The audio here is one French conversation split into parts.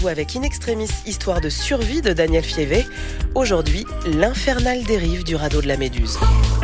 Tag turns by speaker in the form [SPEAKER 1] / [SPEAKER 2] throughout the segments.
[SPEAKER 1] Avec In Extremis, histoire de survie de Daniel Fievé. Aujourd'hui, l'infernale dérive du radeau de la Méduse.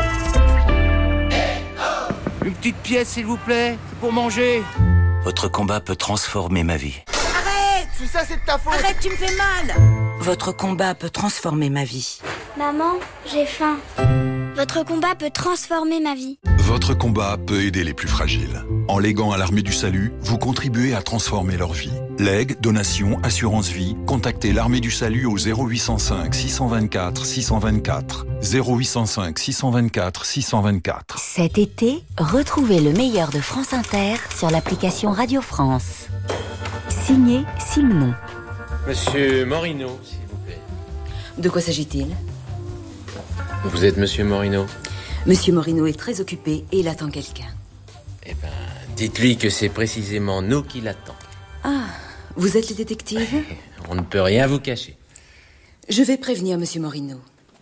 [SPEAKER 2] Une petite pièce, s'il vous plaît, c'est pour manger.
[SPEAKER 3] Votre combat peut transformer ma vie.
[SPEAKER 2] Arrête! Tout ça, c'est de ta faute!
[SPEAKER 4] Arrête, tu me fais mal!
[SPEAKER 5] Votre combat peut transformer ma vie.
[SPEAKER 6] Maman, j'ai faim. Votre combat peut transformer ma vie.
[SPEAKER 7] Votre combat peut aider les plus fragiles. En léguant à l'Armée du Salut, vous contribuez à transformer leur vie. Legs, donations, assurance vie, contactez l'Armée du Salut au 0805 624 624. 0805 624 624.
[SPEAKER 8] Cet été, retrouvez le meilleur de France Inter sur l'application Radio France. Signé Simon.
[SPEAKER 9] Monsieur Morino, s'il vous plaît.
[SPEAKER 5] De quoi s'agit-il ?
[SPEAKER 9] Vous êtes Monsieur Morino ?
[SPEAKER 5] Monsieur Morino est très occupé et il attend quelqu'un.
[SPEAKER 9] Eh ben, dites-lui que c'est précisément nous qui l'attendons.
[SPEAKER 5] Ah, vous êtes les détectives ?
[SPEAKER 9] On ne peut rien vous cacher.
[SPEAKER 5] Je vais prévenir Monsieur Morino.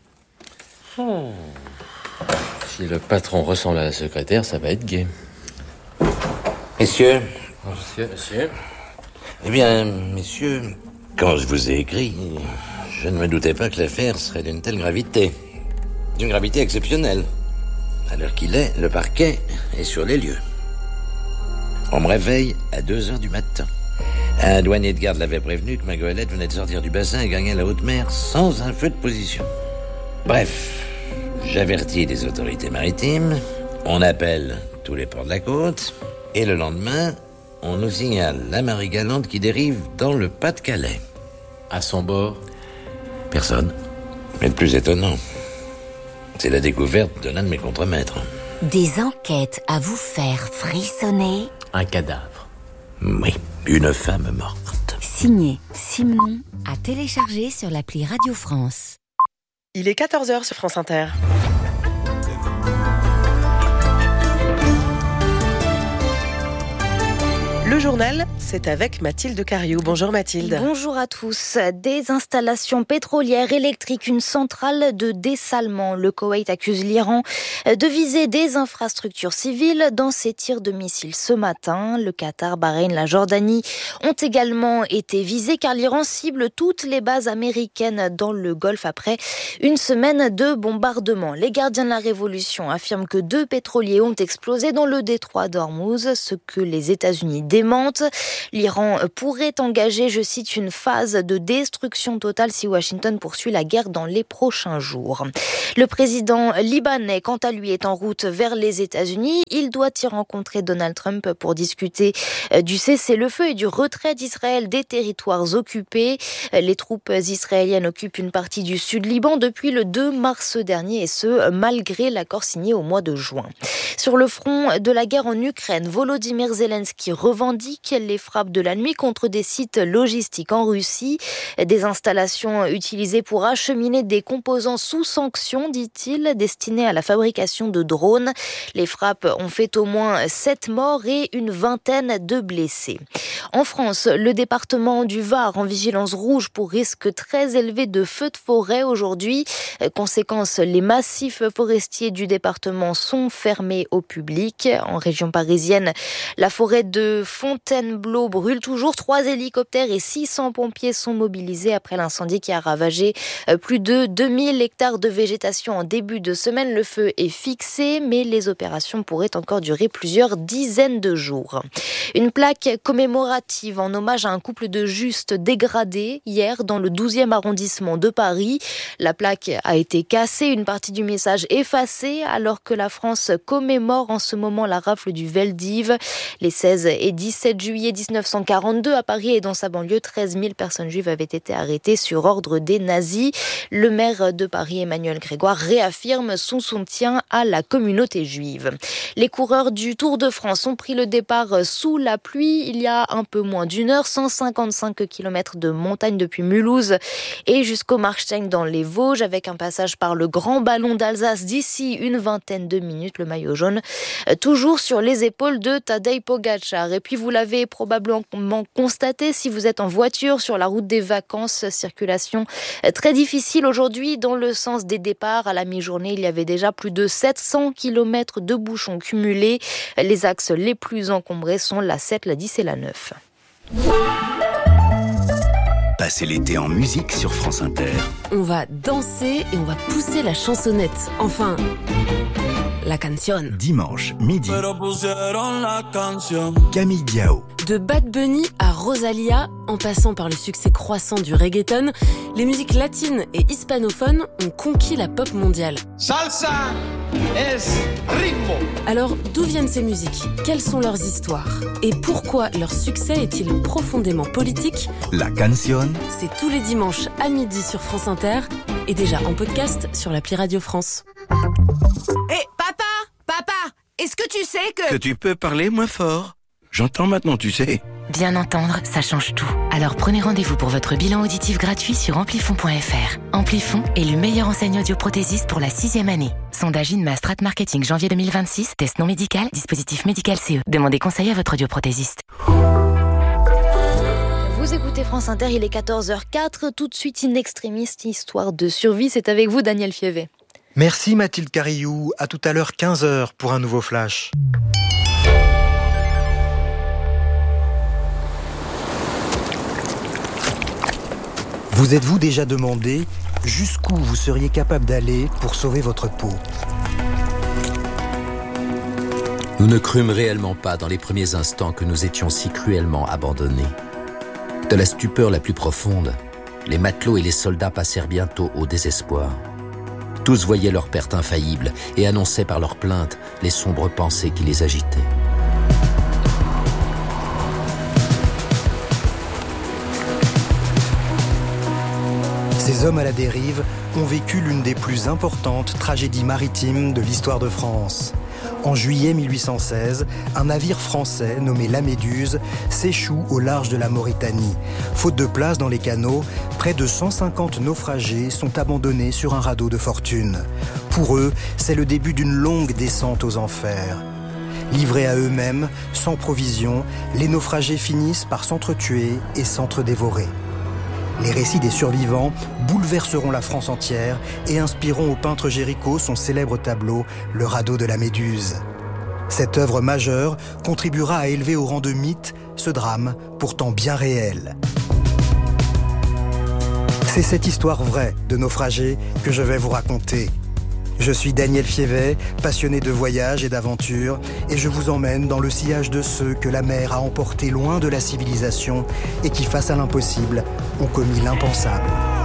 [SPEAKER 9] Si le patron ressemble à la secrétaire, ça va être gai.
[SPEAKER 10] Messieurs.
[SPEAKER 9] Monsieur.
[SPEAKER 10] Eh bien, messieurs, quand je vous ai écrit, je ne me doutais pas que l'affaire serait d'une telle gravité. D'une gravité exceptionnelle. À l'heure qu'il est, le parquet est sur les lieux. On me réveille à 2h du matin. Un douanier de garde l'avait prévenu que ma goélette venait de sortir du bassin et gagnait la haute mer sans un feu de position. Bref, j'avertis les autorités maritimes, on appelle tous les ports de la côte, et le lendemain, on nous signale la Marie Galante qui dérive dans le Pas-de-Calais.
[SPEAKER 9] À son bord ?
[SPEAKER 10] Personne. Mais le plus étonnant, c'est la découverte de l'un de mes contremaîtres.
[SPEAKER 8] Des enquêtes à vous faire frissonner.
[SPEAKER 9] Un cadavre.
[SPEAKER 10] Oui, une femme morte.
[SPEAKER 8] Signé Simon, à télécharger sur l'appli Radio France.
[SPEAKER 1] Il est 14h sur France Inter. Le journal, c'est avec Mathilde Cariou. Bonjour Mathilde.
[SPEAKER 11] Bonjour à tous. Des installations pétrolières électriques, une centrale de dessalement. Le Koweït accuse l'Iran de viser des infrastructures civiles dans ses tirs de missiles ce matin. Le Qatar, Bahreïn, la Jordanie ont également été visés car l'Iran cible toutes les bases américaines dans le Golfe après une semaine de bombardements. Les gardiens de la Révolution affirment que 2 pétroliers ont explosé dans le détroit d'Ormuz, ce que les États-Unis démentent. L'Iran pourrait engager, je cite, une phase de destruction totale si Washington poursuit la guerre dans les prochains jours. Le président libanais, quant à lui, est en route vers les États-Unis. Il doit y rencontrer Donald Trump pour discuter du cessez-le-feu et du retrait d'Israël des territoires occupés. Les troupes israéliennes occupent une partie du sud Liban depuis le 2 mars dernier et ce, malgré l'accord signé au mois de juin. Sur le front de la guerre en Ukraine, Volodymyr Zelensky revendique les frappes de la nuit contre des sites logistiques en Russie. Des installations utilisées pour acheminer des composants sous sanction, dit-il, destinés à la fabrication de drones. Les frappes ont fait au moins 7 morts et une vingtaine de blessés. En France, le département du Var en vigilance rouge pour risque très élevé de feux de forêt aujourd'hui. Conséquence, les massifs forestiers du département sont fermés au public. En région parisienne, la forêt de Fontainebleau brûle toujours. 3 hélicoptères et 600 pompiers sont mobilisés après l'incendie qui a ravagé plus de 2000 hectares de végétation en début de semaine. Le feu est fixé, mais les opérations pourraient encore durer plusieurs dizaines de jours. Une plaque commémorative en hommage à un couple de justes dégradés hier dans le 12e arrondissement de Paris. La plaque a été cassée, une partie du message effacée, alors que la France commémore en ce moment la rafle du Veldiv. Les 16 et 17 juillet 1942, à Paris et dans sa banlieue, 13 000 personnes juives avaient été arrêtées sur ordre des nazis. Le maire de Paris, Emmanuel Grégoire, réaffirme son soutien à la communauté juive. Les coureurs du Tour de France ont pris le départ sous la pluie il y a un peu moins d'une heure. 155 km de montagne depuis Mulhouse et jusqu'au Marstein dans les Vosges, avec un passage par le Grand Ballon d'Alsace d'ici une vingtaine de minutes. Le maillot jaune toujours sur les épaules de Tadej Pogačar. Et puis vous l'avez probablement constaté si vous êtes en voiture sur la route des vacances, circulation très difficile aujourd'hui dans le sens des départs. À la mi-journée, il y avait déjà plus de 700 km de bouchons cumulés. Les axes les plus encombrés sont la 7, la 10 et la 9.
[SPEAKER 4] Passez l'été en musique sur France Inter.
[SPEAKER 12] On va danser et on va pousser la chansonnette. Enfin, la canción.
[SPEAKER 4] Dimanche, midi. Camille Diao.
[SPEAKER 12] De Bad Bunny à Rosalia, en passant par le succès croissant du reggaeton, les musiques latines et hispanophones ont conquis la pop mondiale.
[SPEAKER 13] Salsa es ritmo.
[SPEAKER 12] Alors, d'où viennent ces musiques? Quelles sont leurs histoires? Et pourquoi leur succès est-il profondément politique?
[SPEAKER 4] La canción.
[SPEAKER 12] C'est tous les dimanches à midi sur France Inter et déjà en podcast sur l'appli Radio France.
[SPEAKER 14] Papa, est-ce que tu sais que...
[SPEAKER 3] Que tu peux parler moins fort. J'entends maintenant, tu sais.
[SPEAKER 15] Bien entendre, ça change tout. Alors prenez rendez-vous pour votre bilan auditif gratuit sur amplifon.fr. Amplifon est le meilleur enseigne audioprothésiste pour la 6e année. Sondage INMA Strat Marketing janvier 2026, test non médical, dispositif médical CE. Demandez conseil à votre audioprothésiste.
[SPEAKER 11] Vous écoutez France Inter, il est 14h04. Tout de suite, In Extremis, histoire de survie. C'est avec vous, Daniel Fievé.
[SPEAKER 16] Merci Mathilde Carillou. À tout à l'heure 15h pour un nouveau flash. Vous êtes-vous déjà demandé jusqu'où vous seriez capable d'aller pour sauver votre peau ?
[SPEAKER 17] Nous ne crûmes réellement pas dans les premiers instants que nous étions si cruellement abandonnés. De la stupeur la plus profonde, les matelots et les soldats passèrent bientôt au désespoir. Tous voyaient leur perte infaillible et annonçaient par leurs plaintes les sombres pensées qui les agitaient.
[SPEAKER 16] Ces hommes à la dérive ont vécu l'une des plus importantes tragédies maritimes de l'histoire de France. En juillet 1816, un navire français nommé La Méduse s'échoue au large de la Mauritanie. Faute de place dans les canaux, près de 150 naufragés sont abandonnés sur un radeau de fortune. Pour eux, c'est le début d'une longue descente aux enfers. Livrés à eux-mêmes, sans provisions, les naufragés finissent par s'entretuer et s'entre-dévorer. Les récits des survivants bouleverseront la France entière et inspireront au peintre Géricault son célèbre tableau « Le radeau de la Méduse ». Cette œuvre majeure contribuera à élever au rang de mythe ce drame pourtant bien réel. C'est cette histoire vraie de naufragés que je vais vous raconter. Je suis Daniel Fievé, passionné de voyage et d'aventure, et je vous emmène dans le sillage de ceux que la mer a emportés loin de la civilisation et qui, face à l'impossible, ont commis l'impensable.